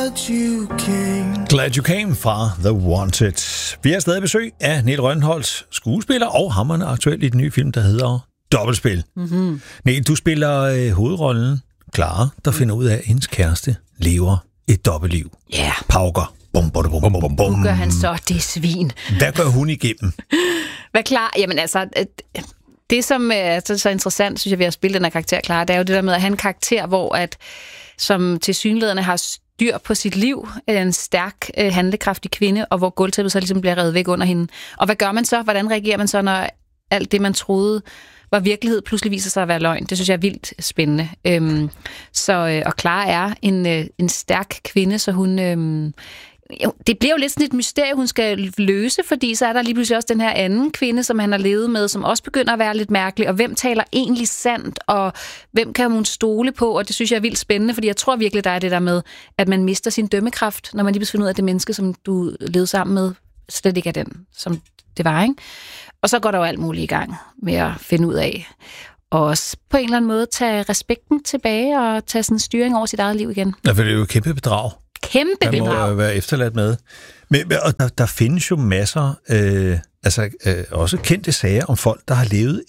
Glad You Came fra The Wanted. Vi har stadig besøg af Niel Rønholdt, skuespiller og hamrende aktuel i den nye film, der hedder Dobbeltspil. Mm-hmm. Niel, du spiller hovedrollen Clara, der finder ud af, at hendes kæreste lever et dobbeltliv. Ja. Yeah. Pauker. Bum, bum, bum, bum, bum. Nu gør han så det svin. Hvad gør hun igennem? Hvad Clara? Jamen altså, det som er så interessant, synes jeg, ved at spille den her karakter, Clara, det er jo det der med at have en karakter, hvor at, som tilsyneladende har styr på sit liv, en stærk, handlekraftig kvinde, og hvor gulvtæppet så ligesom bliver revet væk under hende. Og hvad gør man så? Hvordan reagerer man så, når alt det, man troede var virkelighed, pludselig viser sig at være løgn? Det synes jeg er vildt spændende. Og Clara er en stærk kvinde, så hun... det bliver jo lidt sådan et mysterie, hun skal løse, fordi så er der lige pludselig også den her anden kvinde, som han har levet med, som også begynder at være lidt mærkelig, og hvem taler egentlig sandt, og hvem kan hun stole på, og det synes jeg er vildt spændende, fordi jeg tror virkelig, der er det der med, at man mister sin dømmekraft, når man lige finder ud af, at det menneske, som du levede sammen med, slet ikke er den, som det var, ikke? Og så går der jo alt muligt i gang med at finde ud af, og også på en eller anden måde tage respekten tilbage, og tage sådan en styring over sit eget liv igen. Ja, for det er jo et kæmpe bedrag. Kæmpe bedrag. Man må være efterladt med. Men og der findes jo masser, også kendte sager om folk, der har levet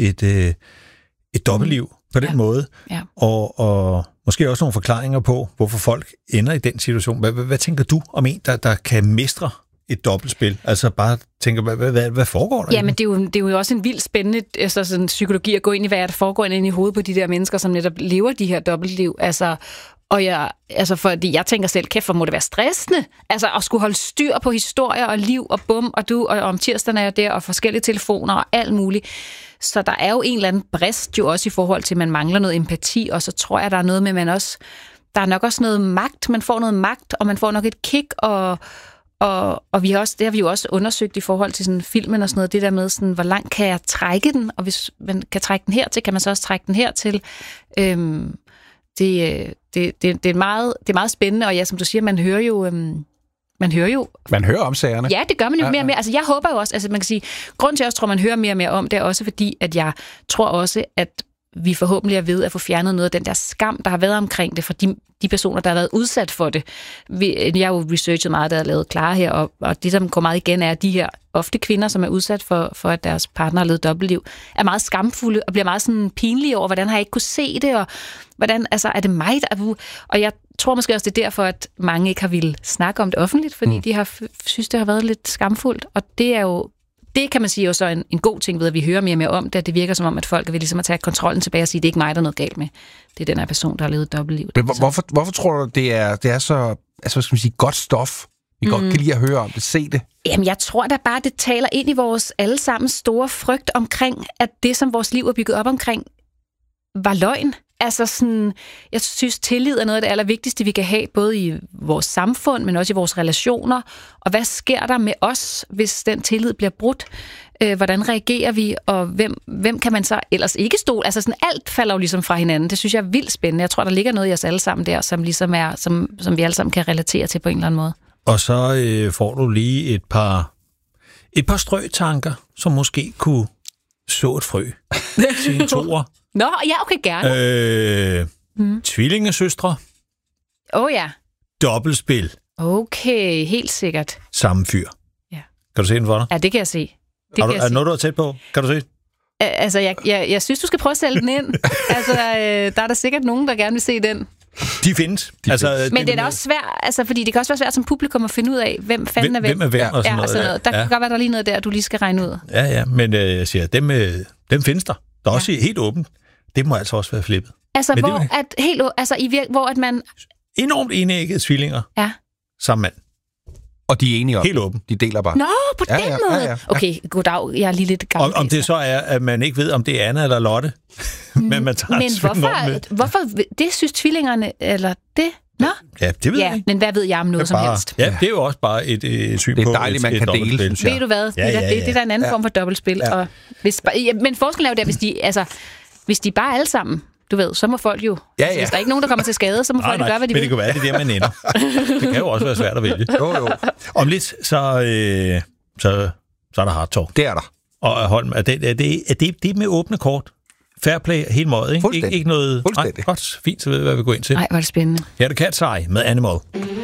et dobbeltliv på den måde. Ja. Og måske også nogle forklaringer på, hvorfor folk ender i den situation. Hvad tænker du om en, der kan mestre et dobbeltspil? Altså bare tænker, hvad foregår der? Jamen, det er jo også en vildt spændende sådan, psykologi at gå ind i, hvad der foregår ind i hovedet på de der mennesker, som netop lever de her dobbeltliv. Fordi jeg tænker selv, kæft, hvor må det være stressende, altså at skulle holde styr på historier og liv og bum og du, og om tirsdagen er jeg der, og forskellige telefoner og alt muligt. Så der er jo en eller anden brist jo også i forhold til, at man mangler noget empati, og så tror jeg, der er noget med, man også, der er nok også noget magt, man får noget magt, og man får nok et kick, og vi har også, det har vi jo også undersøgt i forhold til sådan filmen og sådan noget, det der med sådan, hvor langt kan jeg trække den, og hvis man kan trække den hertil, kan man så også trække den hertil. Det er meget spændende, og ja, som du siger, man hører jo... Man hører om sagerne. Ja, det gør man jo mere og mere. Altså, jeg håber jo også, man kan sige, grunden til, at jeg også tror, man hører mere og mere om, det er også fordi, at jeg tror også, at vi forhåbentlig er ved at få fjernet noget af den der skam, der har været omkring det, for de personer, der har været udsat for det. Jeg har jo researchet meget, der har lavet Clara her, og det, der går meget igen, er, at de her ofte kvinder, som er udsat for at deres partner har levet dobbeltliv, er meget skamfulde og bliver meget sådan pinlige over, hvordan har jeg ikke kunne se det, og hvordan, altså, er det mig, der... Og jeg tror måske også, det er derfor, at mange ikke har ville snakke om det offentligt, fordi de har synes, det har været lidt skamfuldt, og det er jo... Det kan man sige jo så en god ting ved, at vi hører mere og mere om det, at det virker som om, at folk vil ligesom at tage kontrollen tilbage og sige, det er ikke mig, der er noget galt med. Det er den her person, der har levet dobbeltliv. Hvorfor tror du, det er så, altså, hvad skal man sige, godt stof? Vi godt kan lide at høre om det, se det. Jamen, jeg tror da bare, det taler ind i vores allesammens store frygt omkring, at det, som vores liv er bygget op omkring, var løgn. Altså sådan, jeg synes, tillid er noget af det allervigtigste, vi kan have, både i vores samfund, men også i vores relationer. Og hvad sker der med os, hvis den tillid bliver brudt? Hvordan reagerer vi, og hvem kan man så ellers ikke stole? Altså sådan, alt falder jo ligesom fra hinanden. Det synes jeg er vildt spændende. Jeg tror, der ligger noget i os alle sammen der, som ligesom er, som vi alle sammen kan relatere til på en eller anden måde. Og så får du lige et par strøtanker, som måske kunne så et frø til en toer. Nå, ja, okay, gerne. Tvillingesøstre. Ja. Dobbeltspil. Okay, helt sikkert. Samme fyr. Ja. Kan du se den for dig? Ja, det kan jeg se. Er der noget, du er tæt på? Kan du se? Altså, jeg synes, du skal prøve at sælge den ind. Altså, der er der sikkert nogen, der gerne vil se den. De findes. Men det er også svært, altså, fordi det kan også være svært som publikum at finde ud af, hvem fanden er hvem. Hvem er hvem og sådan noget. Noget. Der kan godt være, der er lige noget der, du lige skal regne ud. Ja, men jeg siger, dem findes der. Der er også helt åbent. Det må altså også være flippet. Altså, hvor at man... Enormt enæggede tvillinger. Ja. Samme mand. Og de er enige om. Helt åben. De deler bare. Nå, på den måde. Ja. Okay, goddag. Jeg er lige lidt gammel. Om det så er, at man ikke ved, om det er Anna eller Lotte. Men man tager hvorfor? Det synes tvillingerne, eller det? Nå? Ja, det ved jeg ikke. Men hvad ved jeg om noget som helst? Ja, det er jo også bare et syn på det er dejligt, man kan dele. Ved du hvad? Det er der en anden form for dobbeltspil. Ja. Og men forskellen er jo der, hvis de bare alle sammen, du ved, så må folk jo... Ja. Hvis der er ikke nogen, der kommer til skade, så må folk gøre, hvad de vil. Men det kan være, det er der, man ender. Det kan jo også være svært at vælge. Jo. Om lidt, så er der hard talk. Det er der. Og Holm, er det med åbne kort? Fair play, helt måde, ikke? Ikke noget... Fuldstændig. Godt, fint, så ved jeg, hvad vi går ind til. Nej, hvor er det spændende. Her er det Cat's Eye med Animal.